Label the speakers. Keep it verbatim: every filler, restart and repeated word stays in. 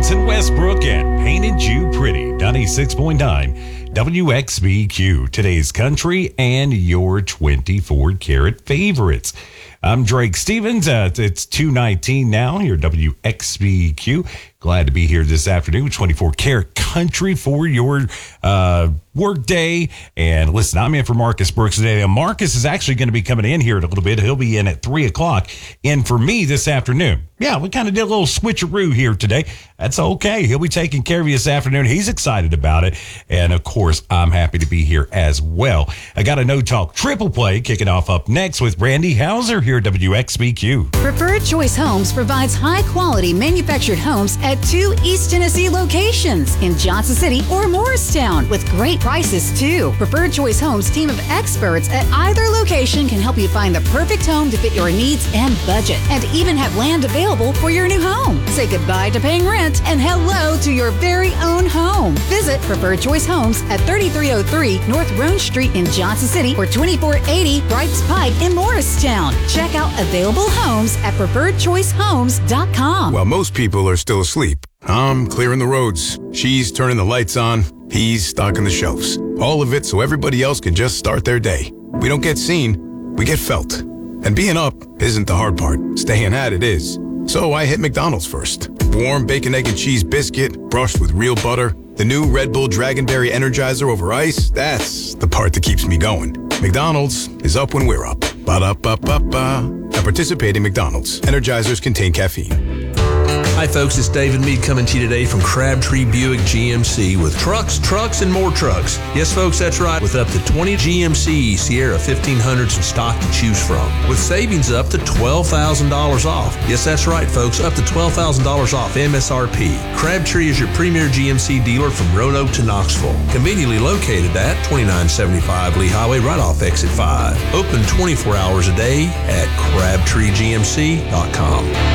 Speaker 1: Hudson Westbrook and Painted You Pretty, ninety-six point nine W X B Q. Today's country and your twenty-four karat favorites. I'm Drake Stevens. Uh, it's two nineteen now here at W X B Q. Glad to be here this afternoon with twenty-four karat country for your uh, work day. And listen, I'm in for Marcus Brooks today. And Marcus is actually going to be coming in here in a little bit. He'll be in at three o'clock. In for me this afternoon. Yeah, we kind of did a little switcheroo here today. That's okay. He'll be taking care of you this afternoon. He's excited about it. And of course, I'm happy to be here as well. I got a No Talk triple play kicking off up next with Brandy Hauser here at W X B Q.
Speaker 2: Preferred Choice Homes provides high-quality manufactured homes at two East Tennessee locations in Johnson City or Morristown with great prices, too. Preferred Choice Homes' team of experts at either location can help you find the perfect home to fit your needs and budget, and even have land available for your new home. Say goodbye to paying rent and hello to your very own home. Visit Preferred Choice Homes at thirty-three oh three North Roan Street in Johnson City or twenty-four eighty Brights Pike in Morristown. Check out available homes at preferred choice homes dot com.
Speaker 3: While most people are still asleep, I'm clearing the roads. She's turning the lights on. He's stocking the shelves. All of it so everybody else can just start their day. We don't get seen, we get felt. And being up isn't the hard part. Staying at it is. So I hit McDonald's first. Warm bacon, egg, and cheese biscuit, brushed with real butter. The new Red Bull Dragonberry Energizer over ice, that's the part that keeps me going. McDonald's is up when we're up. Ba-da-ba-ba-ba. At participating McDonald's, Energizers contain caffeine.
Speaker 4: Hi folks, it's David Mead coming to you today from Crabtree Buick G M C with trucks, trucks, and more trucks. Yes folks, that's right, with up to twenty G M C Sierra fifteen hundreds in stock to choose from. With savings up to twelve thousand dollars off. Yes, that's right folks, up to twelve thousand dollars off M S R P. Crabtree is your premier G M C dealer from Roanoke to Knoxville. Conveniently located at twenty-nine seventy-five Lee Highway right off Exit five. Open twenty-four hours a day at crabtree G M C dot com.